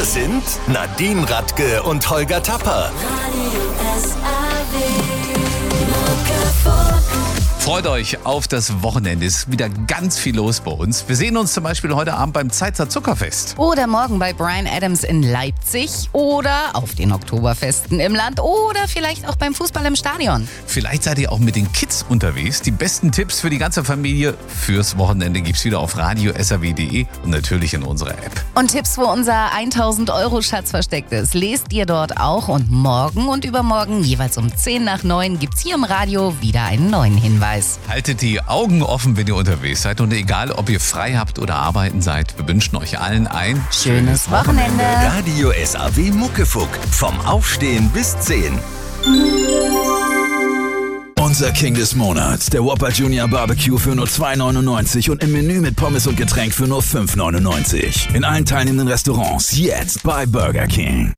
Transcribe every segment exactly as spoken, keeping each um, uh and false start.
Hier sind Nadine Radke und Holger Tapper. Freut euch auf das Wochenende. Es ist wieder ganz viel los bei uns. Wir sehen uns zum Beispiel heute Abend beim Zeitzer Zuckerfest. Oder morgen bei Bryan Adams in Leipzig. Oder auf den Oktoberfesten im Land. Oder vielleicht auch beim Fußball im Stadion. Vielleicht seid ihr auch mit den Kids unterwegs. Die besten Tipps für die ganze Familie fürs Wochenende gibt's wieder auf radio s a w punkt d e und natürlich in unserer App. Und Tipps, wo unser tausend Euro Schatz versteckt ist, lest ihr dort auch. Und morgen und übermorgen, jeweils um zehn nach neun, gibt's hier im Radio wieder einen neuen Hinweis. Haltet die Augen offen, wenn ihr unterwegs seid. Und egal, ob ihr frei habt oder arbeiten seid, wir wünschen euch allen ein schönes Wochenende. Radio S A W Muckefuck. Vom Aufstehen bis zehn. Unser King des Monats, der Whopper Junior Barbecue für nur zwei neunundneunzig und im Menü mit Pommes und Getränk für nur fünf neunundneunzig. In allen teilnehmenden Restaurants jetzt bei Burger King.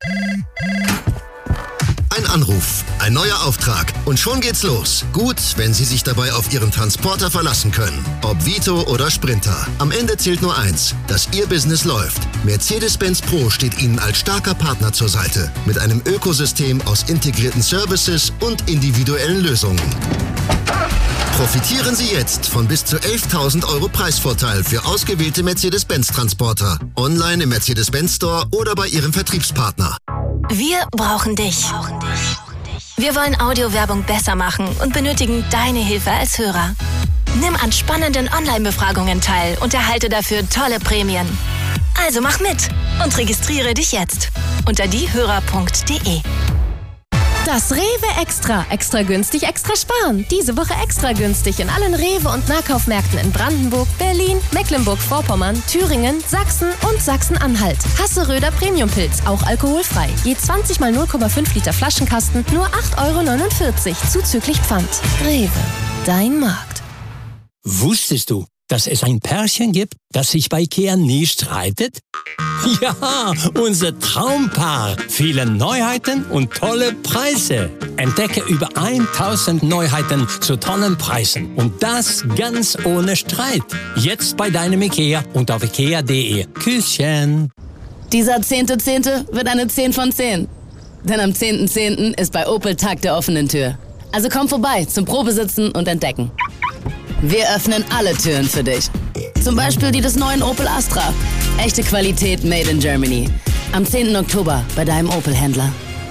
Ein Anruf, ein neuer Auftrag und schon geht's los. Gut, wenn Sie sich dabei auf Ihren Transporter verlassen können. Ob Vito oder Sprinter. Am Ende zählt nur eins, dass Ihr Business läuft. Mercedes-Benz Pro steht Ihnen als starker Partner zur Seite. Mit einem Ökosystem aus integrierten Services und individuellen Lösungen. Profitieren Sie jetzt von bis zu elftausend Euro Preisvorteil für ausgewählte Mercedes-Benz-Transporter. Online im Mercedes-Benz Store oder bei Ihrem Vertriebspartner. Wir brauchen dich. Wir wollen Audiowerbung besser machen und benötigen deine Hilfe als Hörer. Nimm an spannenden Online-Befragungen teil und erhalte dafür tolle Prämien. Also mach mit und registriere dich jetzt unter diehörer punkt d e. Das Rewe Extra. Extra günstig, extra sparen. Diese Woche extra günstig in allen Rewe- und Nahkaufmärkten in Brandenburg, Berlin, Mecklenburg-Vorpommern, Thüringen, Sachsen und Sachsen-Anhalt. Hasseröder Premiumpilz, auch alkoholfrei. Je zwanzig mal null Komma fünf Liter Flaschenkasten, nur acht Euro neunundvierzig, zuzüglich Pfand. Rewe, dein Markt. Wusstest du, dass es ein Pärchen gibt, das sich bei Ikea nie streitet? Ja, unser Traumpaar. Viele Neuheiten und tolle Preise. Entdecke über tausend Neuheiten zu tollen Preisen. Und das ganz ohne Streit. Jetzt bei deinem Ikea und auf ikea punkt d e. Küsschen. Dieser zehnte Zehnte wird eine zehn von zehn. Denn am zehnten Zehnten ist bei Opel Tag der offenen Tür. Also komm vorbei zum Probesitzen und Entdecken. Wir öffnen alle Türen für dich. Zum Beispiel die des neuen Opel Astra. Echte Qualität made in Germany. Am zehnten Oktober bei deinem Opel-Händler.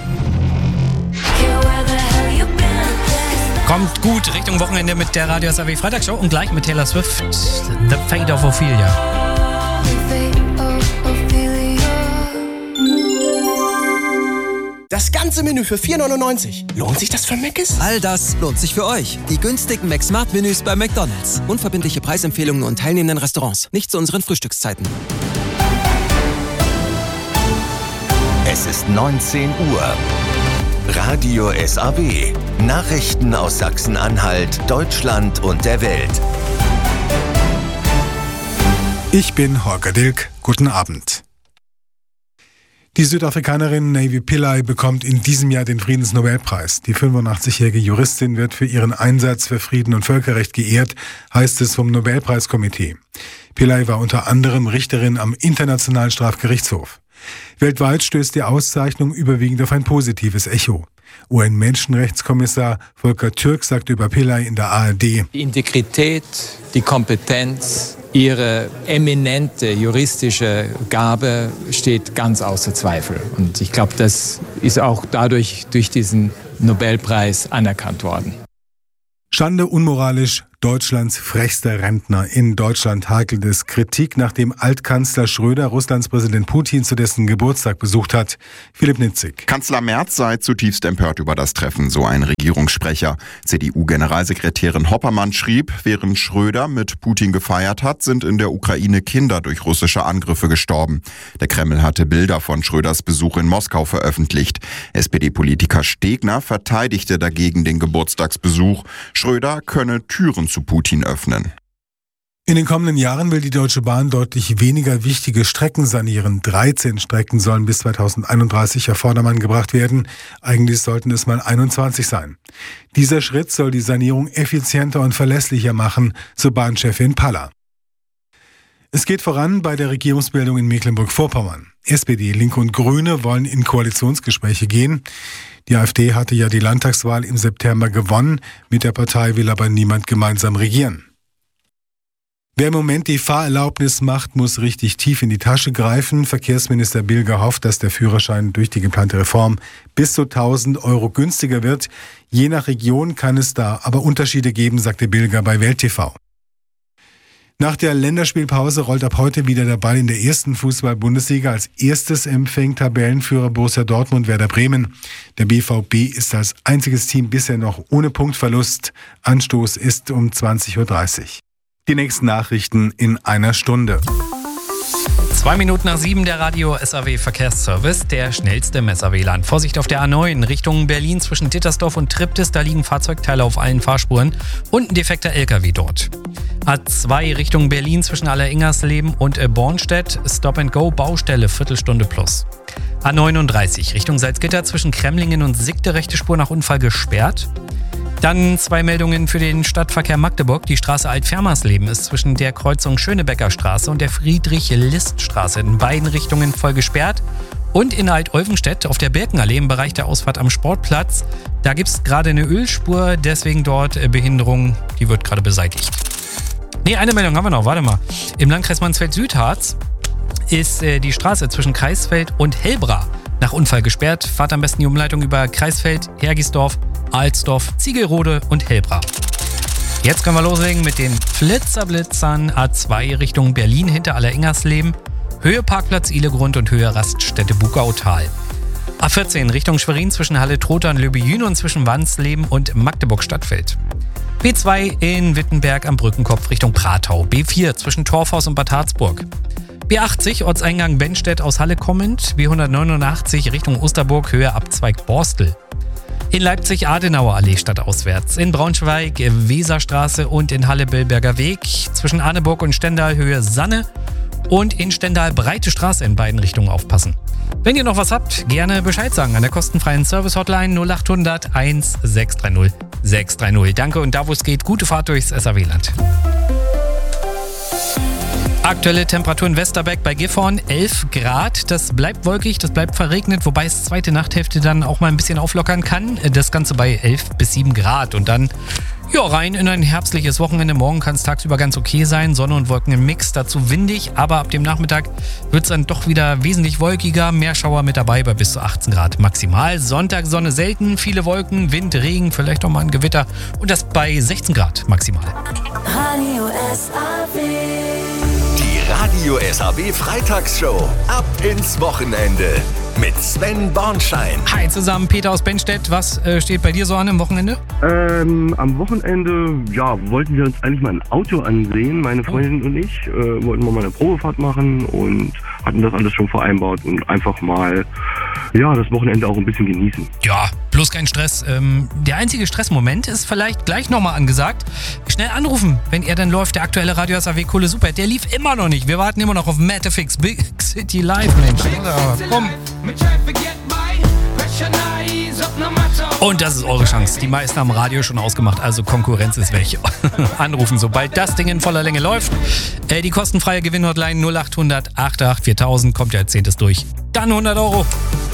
Kommt gut Richtung Wochenende mit der Radio S A W Freitagsshow und gleich mit Taylor Swift. The Fate of Ophelia. Das ganze Menü für vier neunundneunzig. Lohnt sich das für Mc's? All das lohnt sich für euch. Die günstigen McSmart-Menüs bei McDonald's. Unverbindliche Preisempfehlungen und teilnehmenden Restaurants. Nicht zu unseren Frühstückszeiten. Es ist neunzehn Uhr. Radio S A W. Nachrichten aus Sachsen-Anhalt, Deutschland und der Welt. Ich bin Holger Dilk. Guten Abend. Die Südafrikanerin Navi Pillay bekommt in diesem Jahr den Friedensnobelpreis. Die fünfundachtzig-jährige Juristin wird für ihren Einsatz für Frieden und Völkerrecht geehrt, heißt es vom Nobelpreiskomitee. Pillay war unter anderem Richterin am Internationalen Strafgerichtshof. Weltweit stößt die Auszeichnung überwiegend auf ein positives Echo. U N-Menschenrechtskommissar Volker Türk sagte über Pillay in der A R D: Die Integrität, die Kompetenz, ihre eminente juristische Gabe steht ganz außer Zweifel. Und ich glaube, das ist auch dadurch durch diesen Nobelpreis anerkannt worden. Schande, unmoralisch, Deutschlands frechster Rentner. In Deutschland hakelt es Kritik, nachdem Altkanzler Schröder Russlands Präsident Putin zu dessen Geburtstag besucht hat. Philipp Nitzig. Kanzler Merz sei zutiefst empört über das Treffen, so ein Regierungssprecher. C D U-Generalsekretärin Hoppermann schrieb, während Schröder mit Putin gefeiert hat, sind in der Ukraine Kinder durch russische Angriffe gestorben. Der Kreml hatte Bilder von Schröders Besuch in Moskau veröffentlicht. S P D-Politiker Stegner verteidigte dagegen den Geburtstagsbesuch. Schröder könne Türen zu Putin öffnen. In den kommenden Jahren will die Deutsche Bahn deutlich weniger wichtige Strecken sanieren. dreizehn Strecken sollen bis zweitausendeinunddreißig auf Vordermann gebracht werden. Eigentlich sollten es mal einundzwanzig sein. Dieser Schritt soll die Sanierung effizienter und verlässlicher machen, so Bahnchefin Paller. Es geht voran bei der Regierungsbildung in Mecklenburg-Vorpommern. S P D, Linke und Grüne wollen in Koalitionsgespräche gehen. Die AfD hatte ja die Landtagswahl im September gewonnen. Mit der Partei will aber niemand gemeinsam regieren. Wer im Moment die Fahrerlaubnis macht, muss richtig tief in die Tasche greifen. Verkehrsminister Bilger hofft, dass der Führerschein durch die geplante Reform bis zu tausend Euro günstiger wird. Je nach Region kann es da aber Unterschiede geben, sagte Bilger bei Welt T V. Nach der Länderspielpause rollt ab heute wieder der Ball in der ersten Fußball-Bundesliga. Als erstes empfängt Tabellenführer Borussia Dortmund Werder Bremen. Der B V B ist als einziges Team bisher noch ohne Punktverlust. Anstoß ist um zwanzig Uhr dreißig. Die nächsten Nachrichten in einer Stunde. Zwei Minuten nach sieben der Radio S A W Verkehrsservice, der schnellste im S A W-Land. Vorsicht auf der A neun Richtung Berlin zwischen Dittersdorf und Triptis, da liegen Fahrzeugteile auf allen Fahrspuren und ein defekter L K W dort. A zwei Richtung Berlin zwischen Alleringersleben und Bornstedt, Stop and Go, Baustelle, Viertelstunde plus. A neununddreißig Richtung Salzgitter zwischen Kremlingen und Sickte, rechte Spur nach Unfall gesperrt. Dann zwei Meldungen für den Stadtverkehr Magdeburg. Die Straße Alt-Fermersleben ist zwischen der Kreuzung Schönebecker Straße und der Friedrich-List-Straße in beiden Richtungen voll gesperrt. Und in Alt-Olvenstedt auf der Birkenallee im Bereich der Ausfahrt am Sportplatz, da gibt es gerade eine Ölspur, deswegen dort Behinderung, die wird gerade beseitigt. Nee, eine Meldung haben wir noch, warte mal. Im Landkreis Mansfeld-Südharz ist äh, die Straße zwischen Kreisfeld und Hellbra nach Unfall gesperrt. Fahrt am besten die Umleitung über Kreisfeld, Hergisdorf, Alsdorf, Ziegelrode und Hellbra. Jetzt können wir loslegen mit den Flitzerblitzern. A zwei Richtung Berlin hinter Alleringersleben, Höhe Parkplatz Ihlegrund und Höhe Raststätte Bugautal. A vierzehn Richtung Schwerin zwischen Halle-Trotha und Löbejün und zwischen Wansleben und Magdeburg-Stadtfeld. B zwei in Wittenberg am Brückenkopf Richtung Pratau. B vier zwischen Torfhaus und Bad Harzburg. B achtzig Ortseingang Benstedt aus Halle kommend. B hundertneunundachtzig Richtung Osterburg, Höhe Abzweig Borstel. In Leipzig Adenauer Allee stadtauswärts. In Braunschweig Weserstraße und in Halle Bellberger Weg. Zwischen Arneburg und Stendal Höhe Sanne. Und in Stendal Breite Straße in beiden Richtungen aufpassen. Wenn ihr noch was habt, gerne Bescheid sagen an der kostenfreien Service-Hotline null achthundert eins sechs drei null sechs drei null. Danke und da wo es geht, gute Fahrt durchs S A W-Land. Aktuelle Temperatur in Westerberg bei Gifhorn elf Grad. Das bleibt wolkig, das bleibt verregnet, wobei es zweite Nachthälfte dann auch mal ein bisschen auflockern kann. Das Ganze bei elf bis sieben Grad. Und dann ja, rein in ein herbstliches Wochenende. Morgen kann es tagsüber ganz okay sein. Sonne und Wolken im Mix, dazu windig. Aber ab dem Nachmittag wird es dann doch wieder wesentlich wolkiger. Mehr Schauer mit dabei bei bis zu achtzehn Grad maximal. Sonntag Sonne selten, viele Wolken, Wind, Regen, vielleicht auch mal ein Gewitter. Und das bei sechzehn Grad maximal. Radio S A W. Die Radio S A W Freitagsshow. Ab ins Wochenende. Mit Sven Bornschein. Hi zusammen, Peter aus Benstedt. Was äh, steht bei dir so an am Wochenende? Ähm, am Wochenende, ja, wollten wir uns eigentlich mal ein Auto ansehen. Meine Freundin und ich äh, wollten mal eine Probefahrt machen und hatten das alles schon vereinbart und einfach mal, ja, das Wochenende auch ein bisschen genießen. Ja, bloß kein Stress. Ähm, der einzige Stressmoment ist vielleicht gleich nochmal angesagt. Schnell anrufen, wenn er dann läuft. Der aktuelle Radio S A W Kohle Super, der lief immer noch nicht. Wir warten immer noch auf Matafix Big City Live, Mensch. Ja, komm. Und das ist eure Chance. Die meisten haben Radio schon ausgemacht, also Konkurrenz ist weg. Anrufen, sobald das Ding in voller Länge läuft. Äh, die kostenfreie Gewinnhotline null achthundert achtundachtzig viertausend kommt ja als zehntes durch. Dann hundert Euro.